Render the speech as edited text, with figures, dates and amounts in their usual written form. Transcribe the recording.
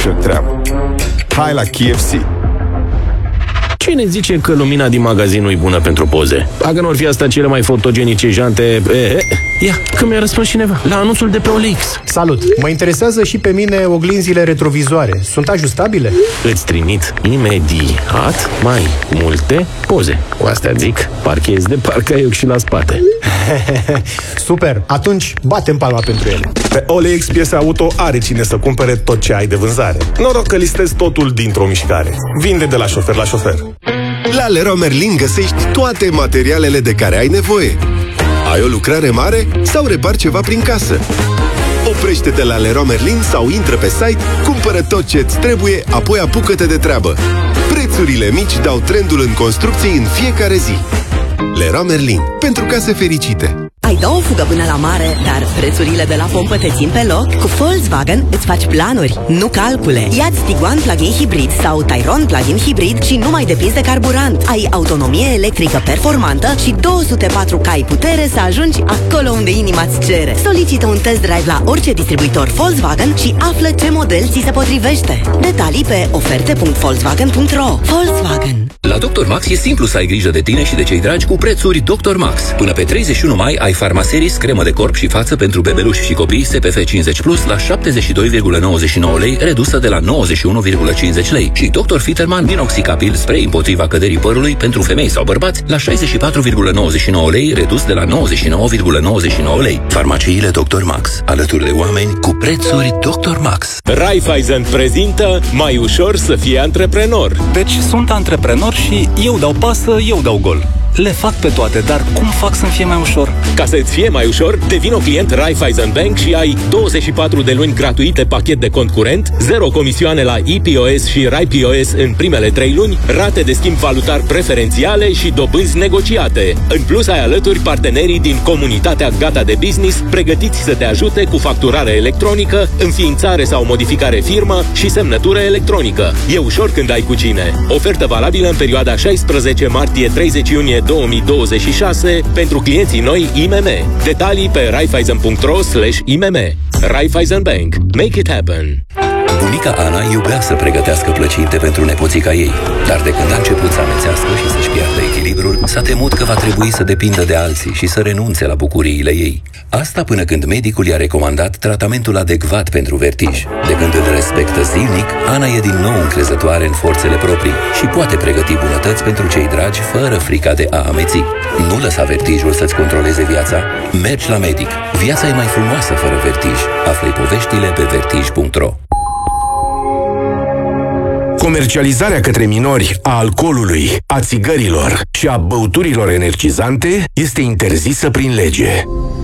orice treabă. Hai la KFC! Cine zice că lumina din magazin nu-i bună pentru poze? Dacă nu ar fi asta cele mai fotogenice jante... Ia, că mi-a răspuns cineva la anunțul de pe OLX. Salut! Mă interesează și pe mine oglinzile retrovizoare. Sunt ajustabile? Îți trimit imediat mai multe poze. Cu astea zic, parchezi de parcă ai ochi și la spate. Super! Atunci batem palma pentru ele. Pe OLX Piese Auto are cine să cumpere tot ce ai de vânzare. Noroc că listezi totul dintr-o mișcare. Vinde de la șofer la șofer. La Leroy Merlin găsești toate materialele de care ai nevoie. Ai o lucrare mare sau repari ceva prin casă? Oprește-te la Leroy Merlin sau intră pe site, cumpără tot ce-ți trebuie, apoi apucă-te de treabă. Prețurile mici dau trendul în construcții în fiecare zi. Leroy Merlin, pentru case fericite. Ai dat o fugă până la mare, dar prețurile de la pompă te țin pe loc? Cu Volkswagen îți faci planuri, nu calcule. Ia-ți Tiguan plug-in hibrid sau Tayron plug-in hibrid și nu mai depinzi de carburant. Ai autonomie electrică performantă și 204 cai putere să ajungi acolo unde inima îți cere. Solicită un test drive la orice distribuitor Volkswagen și află ce model ți se potrivește. Detalii pe oferte.volkswagen.ro. Volkswagen. La Dr. Max e simplu să ai grijă de tine și de cei dragi cu prețuri Dr. Max. Până pe 31 mai ai Pharmaseris cremă de corp și față pentru bebeluși și copii SPF 50 Plus la 72,99 lei, redusă de la 91,50 lei. Și Dr. Fitterman Minoxidil spray împotriva căderii părului pentru femei sau bărbați la 64,99 lei, redus de la 99,99 lei. Farmaciile Dr. Max, alături de oameni cu prețuri Dr. Max. Raiffeisen prezintă Mai ușor să fii antreprenor. Deci sunt antreprenor și eu dau pasă, eu dau gol. Le fac pe toate, dar cum fac să-mi fie mai ușor? Ca să-ți fie mai ușor, devino client Raiffeisen Bank și ai 24 de luni gratuite pachet de cont curent, 0 comisioane la EPOS și RIPOS în primele 3 luni, rate de schimb valutar preferențiale și dobânzi negociate. În plus, ai alături partenerii din comunitatea Gata de Business, pregătiți să te ajute cu facturare electronică, înființare sau modificare firmă și semnătură electronică. E ușor când ai cu cine. Ofertă valabilă în perioada 16 martie-30 iunie 2026 pentru clienții noi IMM. Detalii pe raiffeisen.ro/IMM. Raiffeisen Bank. Make it happen. Bunica Ana iubea să pregătească plăcinte pentru nepoțica ei, dar de când a început să amețească și să-și piardă echilibrul, s-a temut că va trebui să depindă de alții și să renunțe la bucuriile ei. Asta până când medicul i-a recomandat tratamentul adecvat pentru vertij. De când îl respectă zilnic, Ana e din nou încrezătoare în forțele proprii și poate pregăti bunătăți pentru cei dragi fără frica de a ameți. Nu lăsa vertijul să-ți controleze viața. Mergi la medic. Viața e mai frumoasă fără vertij. Află-i poveștile pe vertij.ro. Comercializarea către minori a alcoolului, a țigărilor și a băuturilor energizante este interzisă prin lege.